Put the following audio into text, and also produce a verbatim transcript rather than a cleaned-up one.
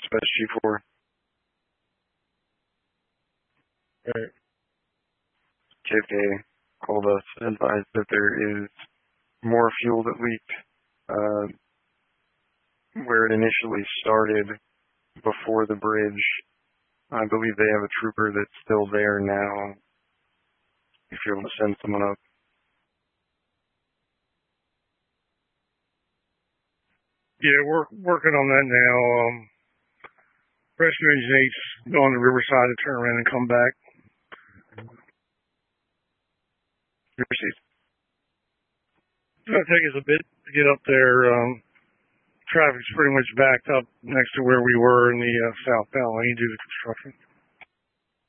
Dispatch G four. Right. J F K called us and advised that there is more fuel that leaked uh, where it initially started before the bridge. I believe they have a trooper that's still there now. If you're able to send someone up. Yeah, we're working on that now. Um, rescue Engine eight's on the riverside to turn around and come back. Received. It's going to take us a bit to get up there. Um, traffic's pretty much backed up next to where we were in the uh, southbound lane due to construction.